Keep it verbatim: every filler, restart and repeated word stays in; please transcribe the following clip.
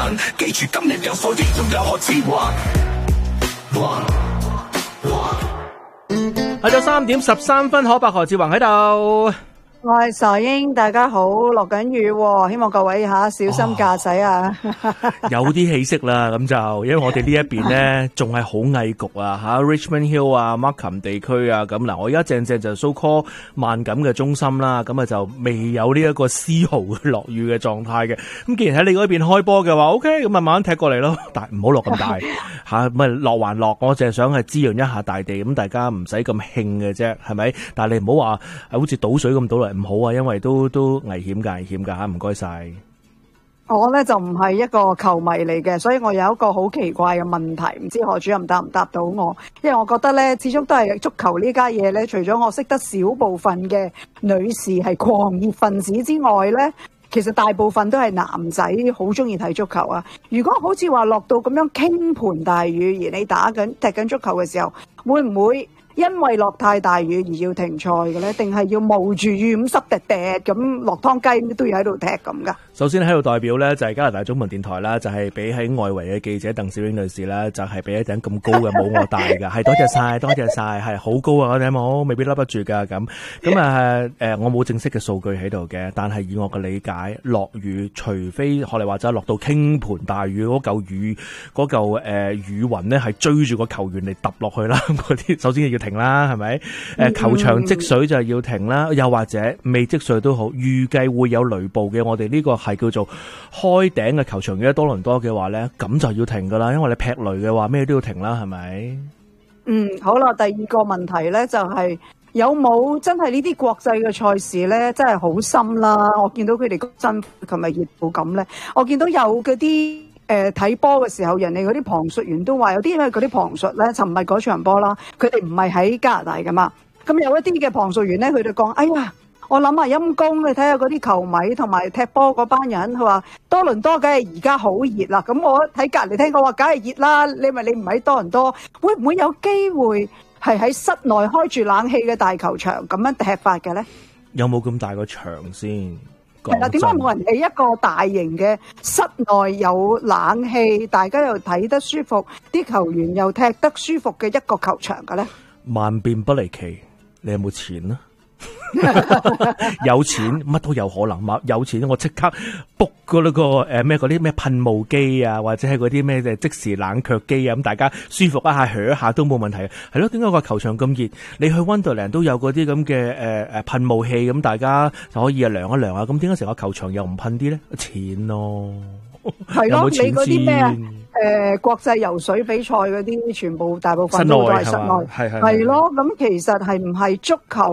份，記住今日有所益，仲有何之患？ 下晝三點十三分，可伯何志宏喺度。 我係傻英，大家好，落緊雨喎，希望各位吓小心駕駛啊！ 有啲起色啦，咁就因為我哋呢一邊咧仲係好翳焗啊，吓 Richmond Hill 啊、Markham 地區啊，咁嗱，我而家正正就 so call 萬錦嘅中心啦，咁啊就未有呢一個絲毫嘅落雨嘅狀態嘅。咁既然喺你嗰邊開波嘅話 ，OK，咁慢慢踢過嚟咯，但係唔好落咁大吓，咪落還落，我淨係想係滋潤一下大地，咁大家唔使咁興嘅啫，係咪？但係你唔好話好似倒水咁倒嚟。唔好啊，因為都都危險噶，危險噶吓，唔該晒。 我咧就唔係一個球迷嚟嘅，所以我有一個好奇怪嘅問題，唔知何主任答唔答到我？因為我覺得咧，始終都係足球呢家嘢咧，除咗我識得少部分嘅女士係狂熱分子之外咧，其實大部分都係男仔好中意睇足球啊。如果好似話落到咁樣傾盆大雨，而你打緊踢緊足球嘅時候，會唔會因為落太大雨而要停賽嘅咧？定係要冒住雨咁濕滴滴咁落湯雞都要喺度踢咁噶？ 首先喺度代表咧就係加拿大中文電台啦，就係俾喺外圍嘅記者鄧小英女士啦，就係俾一頂咁高嘅帽我戴噶，係多謝晒，多謝晒，係好高啊！我頂帽未必笠得住噶，咁咁啊誒，我冇正式嘅數據喺度嘅，但係以我嘅理解，落雨除非學你話齋落到傾盆大雨，嗰嚿雨嗰嚿誒雨雲咧係追住個球員嚟揼落去啦，嗰啲首先要停啦，係咪？誒球場積水就要停啦，又或者未積水都好，預計會有雷暴嘅，我哋呢個係叫做開頂嘅球場，如果多倫多嘅話咧，咁就要停噶啦，因為你劈雷嘅話，咩都要停啦，係咪？ 嗯，好啦，第二個問題咧就係、是、有冇真係呢啲國際嘅賽事咧，真係好深啦。我見到佢哋咁辛苦，琴日熱到咁咧，我見到有嗰啲誒睇波嘅時候，人哋嗰啲旁述員都話有啲，因為嗰啲旁述咧就唔係嗰場波啦，佢哋唔係喺加拿大噶嘛。咁有一啲嘅旁述員咧，佢哋講：哎呀，我諗下陰公，你睇下嗰啲球迷同埋踢波嗰班人，佢話多倫多梗係而家好熱啦。咁我喺隔離聽講話，梗係熱啦。你咪你唔喺多倫多，會唔會有機會係喺室內開住冷氣嘅大球場咁樣踢法嘅咧？ 有冇咁大個場先？ 係啦，點解冇人喺一個大型嘅室內有冷氣，大家又睇得舒服，啲球員又踢得舒服嘅一個球場嘅咧？ 萬變不離其，你有冇錢啊？有錢乜都有可能嘛，有錢我即刻 book 嗰個誒咩嗰啲咩噴霧機啊，或者係嗰啲咩即時冷卻機啊，咁大家舒服一下噓一下都冇問題。係咯，點解個球場咁熱？你去 Wonderland 都有嗰啲咁嘅誒誒噴霧器，咁大家就可以啊涼一涼啊。咁點解成個球場又唔噴啲咧？錢咯， 係咯， 有冇錢你嗰啲咩啊？誒國際游水比賽嗰啲，全部大部分都係室內， 係係係咯。咁其實係唔係足球